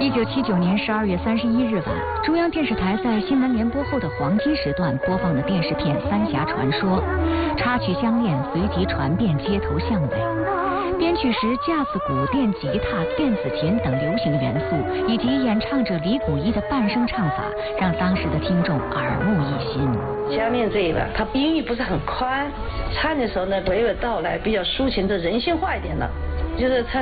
1979年12月31日晚，中央电视台在新闻联播后的黄金时段播放的电视片《三峡传说》，插曲相恋随即传遍街头巷尾。编曲时架子鼓、电吉他、电子琴等流行元素，以及演唱者李谷一的半声唱法，让当时的听众耳目一新。 下面这个，它音域不是很宽，唱的时候呢娓娓道来，比较抒情的人性化一点的，就是唱